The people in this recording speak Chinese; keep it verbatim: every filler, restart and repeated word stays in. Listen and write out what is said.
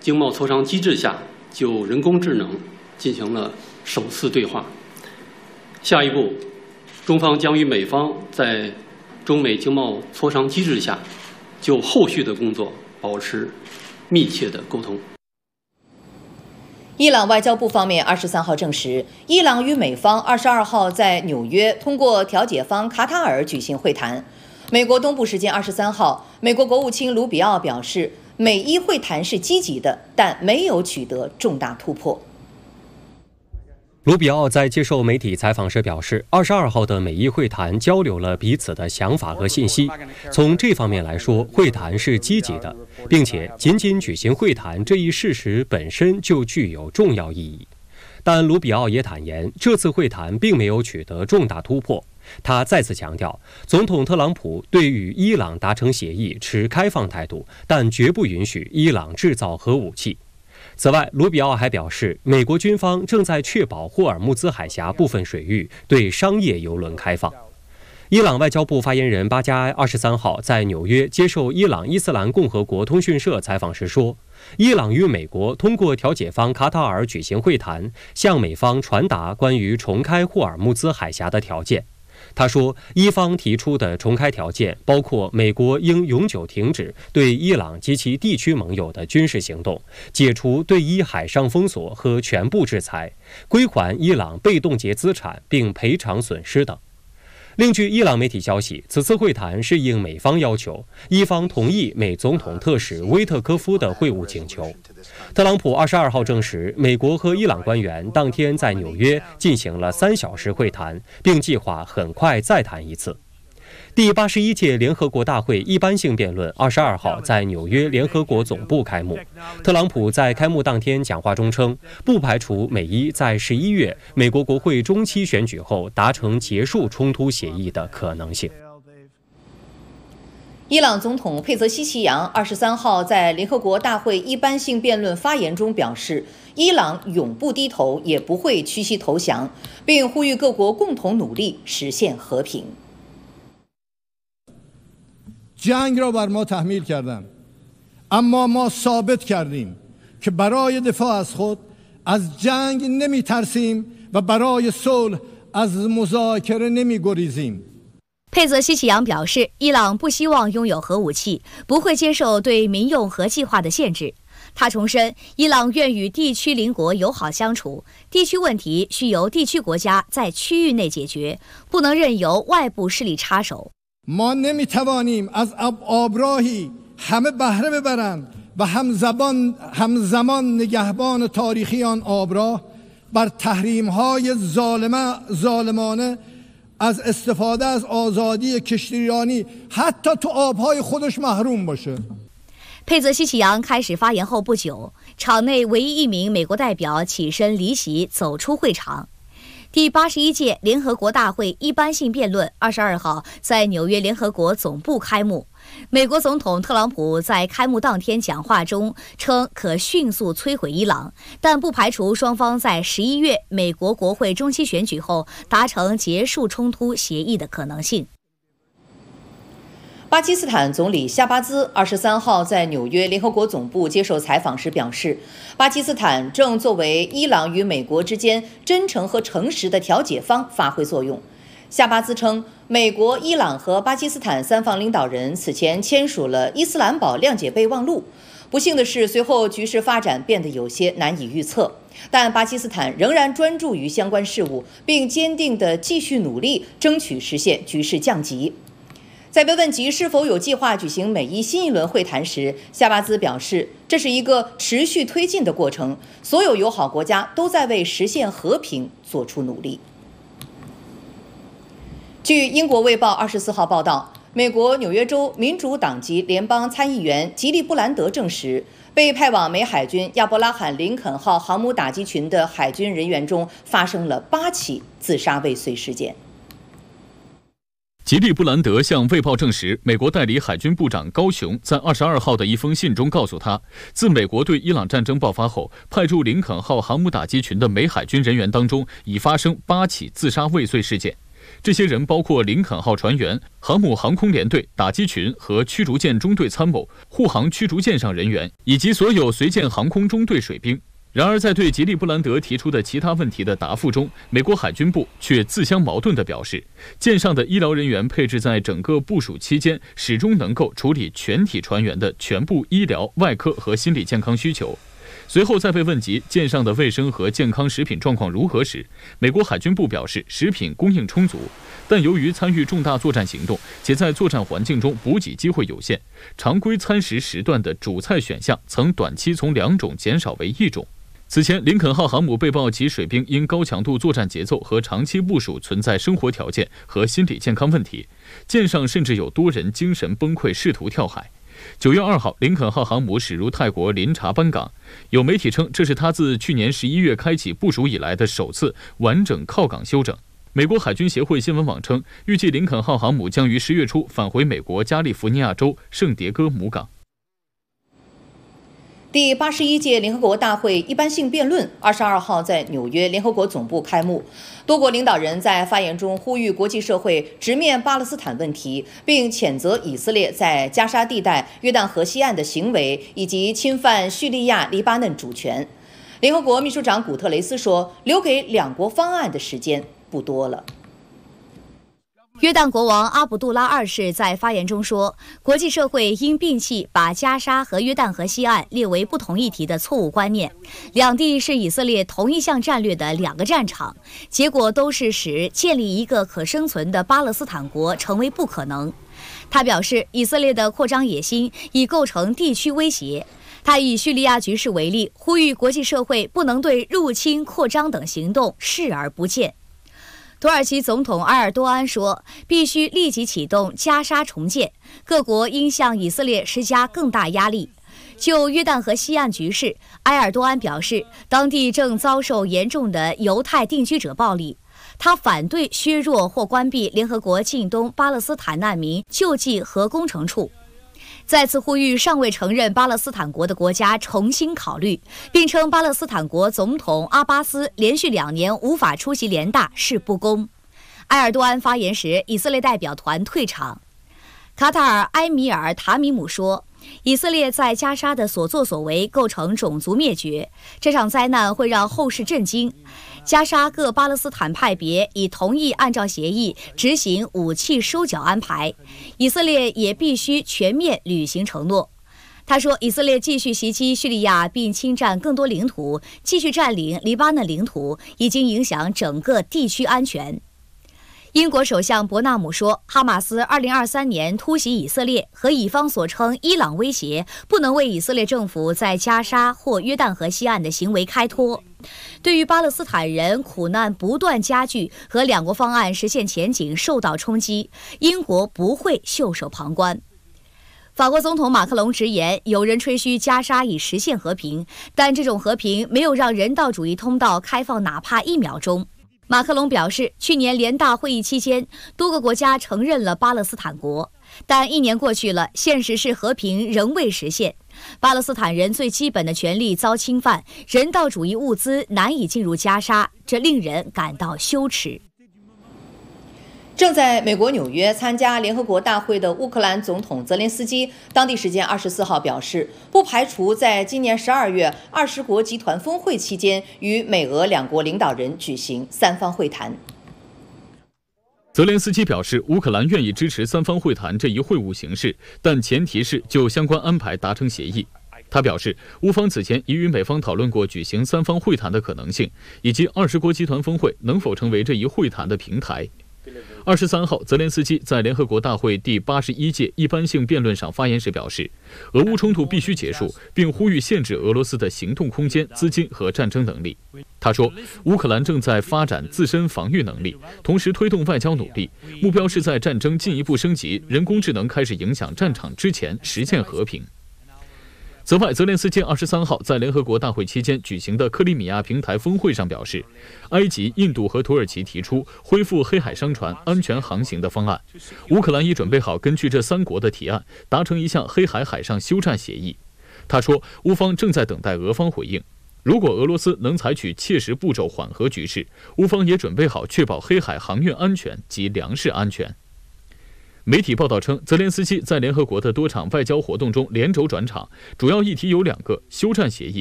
经贸磋商机制下就人工智能进行了首次对话。下一步，中方将与美方在中美经贸磋商机制下就后续的工作保持密切的沟通。 伊朗外交部方面二十三号证实，伊朗与美方二十二号在纽约通过调解方卡塔尔举行会谈。美国东部时间二十三号，美国国务卿卢比奥表示，美伊会谈是积极的，但没有取得重大突破。 卢比奥在接受媒体采访时表示，二十二号的美伊会谈交流了彼此的想法和信息。从这方面来说，会谈是积极的，并且仅仅举行会谈这一事实本身就具有重要意义。但卢比奥也坦言，这次会谈并没有取得重大突破。他再次强调，总统特朗普对与伊朗达成协议持开放态度，但绝不允许伊朗制造核武器。此外，卢比奥还表示，美国军方正在确保霍尔木兹海峡部分水域对商业邮轮开放。伊朗外交部发言人巴加埃二十三号在纽约接受伊朗伊斯兰共和国通讯社采访时说，伊朗与美国通过调解方卡塔尔举行会谈，向美方传达关于重开霍尔木兹海峡的条件。他说，伊方提出的重开条件包括美国应永久停止对伊朗及其地区盟友的军事行动，解除对伊海上封锁和全部制裁，归还伊朗被冻结资产并赔偿损失等。另据伊朗媒体消息，此次会谈是应美方要求，伊方同意美总统特使威特科夫的会晤请求。特朗普二十二号证实，美国和伊朗官员当天在纽约进行了三小时会谈，并计划很快再谈一次。第八十一届联合国大会一般性辩论二十二号在纽约联合国总部开幕。特朗普在开幕当天讲话中称，不排除美伊在十一月美国国会中期选举后达成结束冲突协议的可能性。 伊朗总统佩泽西奇扬二十三号在联合国大会一般性辩论发言中表示，伊朗永不低头，也不会屈膝投降，并呼吁各国共同努力实现和平。 جنگ را بر ما تحمیل کردند اما ما ثابت کردیم که برای دفاع از خود از جنگ نمی‌ترسیم و برای صلح از مذاکره نمی‌گریزیم。 佩泽西奇扬表示，伊朗不希望拥有核武器，不会接受对民用核计划的限制。他重申，伊朗愿与地区邻国友好相处，地区问题需由地区国家在区域内解决，不能任由外部势力插手。 ما نمیتوانیم از آبراهی همه بهره ببرند و همزبان همزمان نگهبان تاریخی آن آبراه بر تحریم‌های ظالمه ظالمانه از استفاده از آزادی کشتیرانی حتی تو آبهای خودش محروم باشه。 佩泽西奇扬开始发言后不久，场内唯一一名美国代表起身离席，走出会场。第八十一届联合国大会一般性辩论二十二号在纽约联合国总部开幕。美国总统特朗普在开幕当天讲话中称，可迅速摧毁伊朗，但不排除双方在十一月美国国会中期选举后达成结束冲突协议的可能性。 巴基斯坦总理夏巴兹二十三号在纽约联合国总部接受采访时表示，巴基斯坦正作为伊朗与美国之间真诚和诚实的调解方发挥作用。夏巴兹称，美国、伊朗和巴基斯坦三方领导人此前签署了伊斯兰堡谅解备忘录。不幸的是，随后局势发展变得有些难以预测，但巴基斯坦仍然专注于相关事务，并坚定地继续努力，争取实现局势降级。在被问及是否有计划举行美伊新一轮会谈时，夏巴兹表示，这是一个持续推进的过程，所有友好国家都在为实现和平做出努力。据英国《卫报》二十四号报道，美国纽约州民主党籍联邦参议员吉利布兰德证实，被派往美海军亚伯拉罕·林肯号航母打击群的海军人员中发生了八起自杀未遂事件。 吉利布兰德向《卫报》证实，美国代理海军部长高雄在二十二号的一封信中告诉他，自美国对伊朗战争爆发后，派驻林肯号航母打击群的美海军人员当中已发生八起自杀未遂事件。 这些人包括林肯号船员、航母航空联队打击群和驱逐舰中队参谋、护航驱逐舰上人员以及所有随舰航空中队水兵。然而，在对吉利布兰德提出的其他问题的答复中，美国海军部却自相矛盾地表示，舰上的医疗人员配置在整个部署期间，始终能够处理全体船员的全部医疗、外科和心理健康需求。随后，在被问及舰上的卫生和健康食品状况如何时，美国海军部表示，食品供应充足，但由于参与重大作战行动，且在作战环境中补给机会有限，常规餐食时段的主菜选项曾短期从两种减少为一种。此前，林肯号航母被曝其水兵因高强度作战节奏和长期部署存在生活条件和心理健康问题，舰上甚至有多人精神崩溃，试图跳海。九月二号，林肯号航母驶入泰国林察班港，有媒体称这是他自去年十一月开启部署以来的首次完整靠港休整。美国海军协会新闻网称，预计林肯号航母将于十月初返回美国加利福尼亚州圣迭戈母港。 第八十一届联合国大会一般性辩论二十二号在纽约联合国总部开幕，多国领导人在发言中呼吁国际社会直面巴勒斯坦问题，并谴责以色列在加沙地带、约旦河西岸的行为以及侵犯叙利亚、黎巴嫩主权。联合国秘书长古特雷斯说，留给两国方案的时间不多了。 约旦国王阿卜杜拉二世在发言中说，国际社会应摒弃把加沙和约旦河西岸列为不同议题的错误观念，两地是以色列同一项战略的两个战场，结果都是使建立一个可生存的巴勒斯坦国成为不可能。他表示，以色列的扩张野心已构成地区威胁。他以叙利亚局势为例，呼吁国际社会不能对入侵、扩张等行动视而不见。土耳其总统埃尔多安说，必须立即启动加沙重建，各国应向以色列施加更大压力。就约旦河西岸局势，埃尔多安表示，当地正遭受严重的犹太定居者暴力。他反对削弱或关闭联合国近东巴勒斯坦难民救济和工程处，再次呼吁尚未承认巴勒斯坦国的国家重新考虑，并称巴勒斯坦国总统阿巴斯连续两年无法出席联大是不公。埃尔多安发言时，以色列代表团退场。卡塔尔埃米尔塔米姆说，以色列在加沙的所作所为构成种族灭绝，这场灾难会让后世震惊。加沙各巴勒斯坦派别已同意按照协议执行武器收缴安排，以色列也必须全面履行承诺。他说，以色列继续袭击叙利亚并侵占更多领土，继续占领黎巴嫩领土，已经影响整个地区安全。英国首相伯纳姆说，哈马斯二零二三年突袭以色列和以方所称伊朗威胁不能为以色列政府在加沙或约旦河西岸的行为开脱。对于巴勒斯坦人苦难不断加剧和两国方案实现前景受到冲击，英国不会袖手旁观。法国总统马克龙直言，有人吹嘘加沙已实现和平，但这种和平没有让人道主义通道开放哪怕一秒钟。马克龙表示，去年联大会议期间，多个国家承认了巴勒斯坦国，但一年过去了，现实是和平仍未实现。巴勒斯坦人最基本的权利遭侵犯，人道主义物资难以进入加沙，这令人感到羞耻。 正在美国纽约参加联合国大会的乌克兰总统泽连斯基，当地时间二十四号表示，不排除在今年十二月二十国集团峰会期间与美俄两国领导人举行三方会谈。 泽连斯基表示，乌克兰愿意支持三方会谈这一会晤形式，但前提是就相关安排达成协议。他表示，乌方此前已与美方讨论过举行三方会谈的可能性，以及二十国集团峰会能否成为这一会谈的平台。二十三号，泽连斯基在联合国大会第八十一届一般性辩论上发言时表示，俄乌冲突必须结束，并呼吁限制俄罗斯的行动空间、资金和战争能力。他说，乌克兰正在发展自身防御能力，同时推动外交努力，目标是在战争进一步升级、人工智能开始影响战场之前实现和平。此外，泽连斯基二十三号在联合国大会期间举行的克里米亚平台峰会上表示，埃及、印度和土耳其提出恢复黑海商船安全航行的方案，乌克兰已准备好根据这三国的提案达成一项黑海海上休战协议。他说，乌方正在等待俄方回应。 如果俄罗斯能采取切实步骤缓和局势，乌方也准备好确保黑海航运安全及粮食安全。媒体报道称，泽连斯基在联合国的多场外交活动中连轴转场，主要议题有两个：休战协议